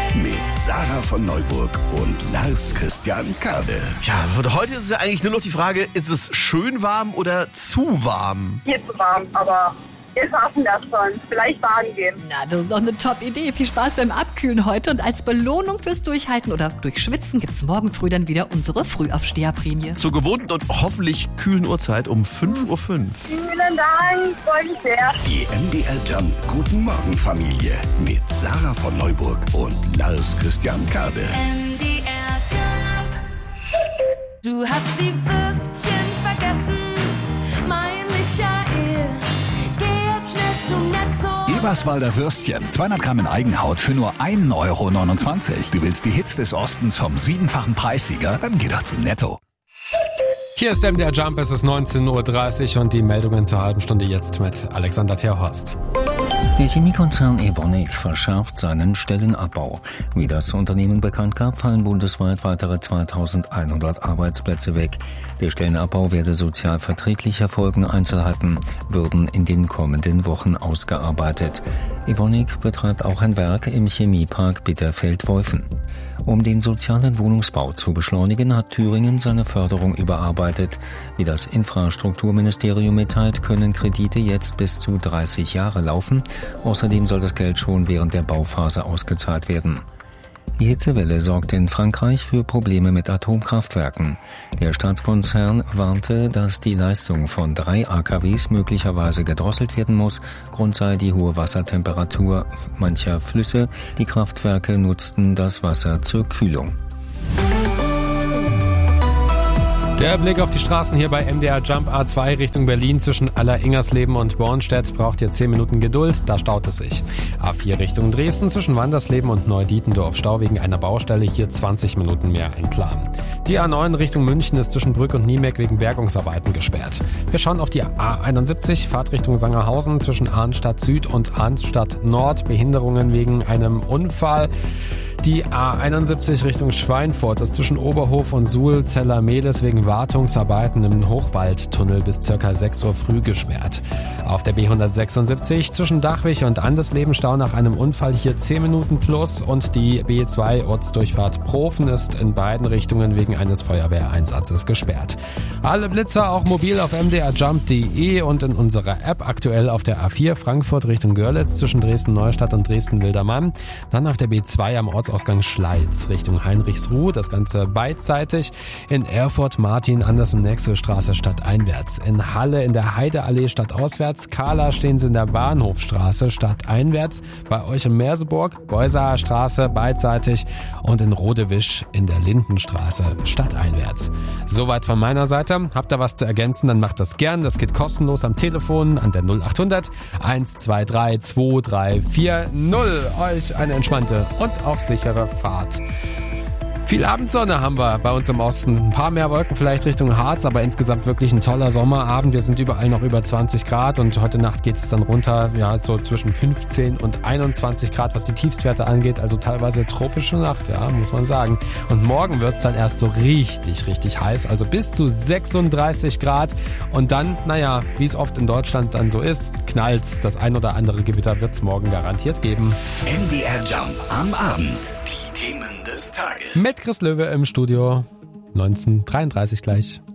mit Sarah von Neuburg und Lars Christian Kade. Ja, heute ist ja eigentlich nur noch die Frage, ist es schön warm oder zu warm? Hier zu warm, aber wir schaffen das schon. Vielleicht baden gehen. Na, das ist doch eine Top-Idee. Viel Spaß beim Abkühlen heute. Und als Belohnung fürs Durchhalten oder Durchschwitzen gibt's morgen früh dann wieder unsere Frühaufsteherprämie. Zur gewohnten und hoffentlich kühlen Uhrzeit um 5:05 Uhr. Vielen Dank, freue mich sehr. Die MDR Jump Guten Morgen Familie mit Sarah von Neuburg und Lars Christian Kade. MDR Jump. Du hast die Würstchen vergessen, mein Michael. Geh jetzt schnell zum Netto. Eberswalder Würstchen, 200 Gramm in Eigenhaut für nur 1,29 €. Du willst die Hits des Ostens vom 7-fachen Preissieger? Dann geh doch zum Netto. Hier ist der Jump, es ist 19:30 Uhr und die Meldungen zur halben Stunde jetzt mit Alexander Terhorst. Der Chemiekonzern Evonik verschärft seinen Stellenabbau. Wie das Unternehmen bekannt gab, fallen bundesweit weitere 2100 Arbeitsplätze weg. Der Stellenabbau werde sozial verträglich erfolgen. Einzelheiten würden in den kommenden Wochen ausgearbeitet. Evonik betreibt auch ein Werk im Chemiepark Bitterfeld-Wolfen. Um den sozialen Wohnungsbau zu beschleunigen, hat Thüringen seine Förderung überarbeitet. Wie das Infrastrukturministerium mitteilt, können Kredite jetzt bis zu 30 Jahre laufen. Außerdem soll das Geld schon während der Bauphase ausgezahlt werden. Die Hitzewelle sorgte in Frankreich für Probleme mit Atomkraftwerken. Der Staatskonzern warnte, dass die Leistung von 3 AKWs möglicherweise gedrosselt werden muss. Grund sei die hohe Wassertemperatur mancher Flüsse. Die Kraftwerke nutzten das Wasser zur Kühlung. Der Blick auf die Straßen hier bei MDR Jump A2 Richtung Berlin zwischen Aller-Ingersleben und Bornstedt braucht ihr 10 Minuten Geduld, da staut es sich. A4 Richtung Dresden zwischen Wandersleben und Neudietendorf Stau wegen einer Baustelle, hier 20 Minuten mehr ein Plan. Die A9 Richtung München ist zwischen Brück und Niemeck wegen Bergungsarbeiten gesperrt. Wir schauen auf die A71 Fahrtrichtung Sangerhausen zwischen Arnstadt Süd und Arnstadt Nord, Behinderungen wegen einem Unfall. Die A71 Richtung Schweinfurt ist zwischen Oberhof und Suhl-Zeller-Mehlis wegen Wartungsarbeiten im Hochwaldtunnel bis ca. 6 Uhr früh gesperrt. Auf der B176 zwischen Dachwig und Andesleben Stau nach einem Unfall, hier 10 Minuten plus, und die B2 Ortsdurchfahrt Profen ist in beiden Richtungen wegen eines Feuerwehreinsatzes gesperrt. Alle Blitzer auch mobil auf mdrjump.de und in unserer App, aktuell auf der A4 Frankfurt Richtung Görlitz zwischen Dresden-Neustadt und Dresden-Wildermann, dann auf der B2 am Ortsausgang Schleiz Richtung Heinrichsruh, das Ganze beidseitig. In Erfurt Martin Andersen-Nexel Straße stadteinwärts. In Halle in der Heideallee stadtauswärts. Kahla stehen sie in der Bahnhofstraße stadteinwärts. Bei euch in Merseburg Geusaer Straße beidseitig und in Rodewisch in der Lindenstraße stadteinwärts. Soweit von meiner Seite. Habt ihr was zu ergänzen, dann macht das gern. Das geht kostenlos am Telefon an der 0800 123 2340. Euch eine entspannte und auch sichere Fahrt. Viel Abendsonne haben wir bei uns im Osten. Ein paar mehr Wolken vielleicht Richtung Harz, aber insgesamt wirklich ein toller Sommerabend. Wir sind überall noch über 20 Grad und heute Nacht geht es dann runter, ja, so zwischen 15 und 21 Grad, was die Tiefstwerte angeht. Also teilweise tropische Nacht, ja, muss man sagen. Und morgen wird es dann erst so richtig, richtig heiß, also bis zu 36 Grad. Und dann, naja, wie es oft in Deutschland dann so ist, knallt's. Das ein oder andere Gewitter wird es morgen garantiert geben. MDR Jump am Abend. Die Themen des Tages. Mit Chris Löwe im Studio. 19:33 gleich.